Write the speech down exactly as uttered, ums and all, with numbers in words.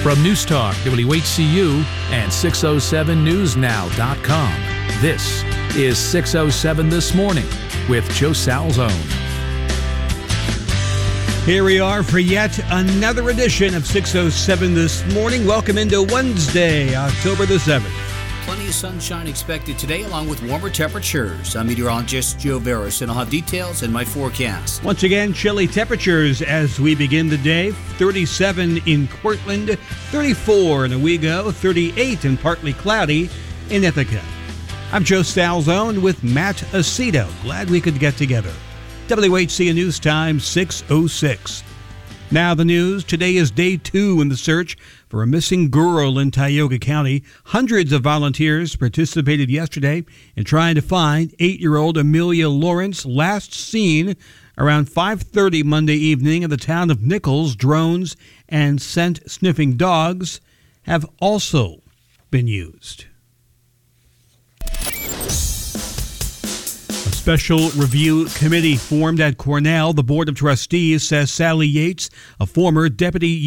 From News Talk, W H C U, and six oh seven news now dot com, this is six oh seven This Morning with Joe Salzone. Here we are for yet another edition of six oh seven This Morning. Welcome into Wednesday, October the seventh. Plenty of sunshine expected today, along with warmer temperatures. I'm meteorologist Joe Veras, and I'll have details in my forecast. Once again, chilly temperatures as we begin the day. thirty-seven in Cortland, thirty-four in Owego, thirty-eight and partly cloudy in Ithaca. I'm Joe Salzone with Matt Aceto. Glad we could get together. W H C News Time, six oh six. Now the news. Today is day two in the search for a missing girl in Tioga County. Hundreds of volunteers participated yesterday in trying to find eight-year-old Amelia Lawrence, last seen around five thirty Monday evening in the town of Nichols. Drones and scent-sniffing dogs have also been used. Special review committee formed at Cornell. The Board of Trustees says Sally Yates, a former deputy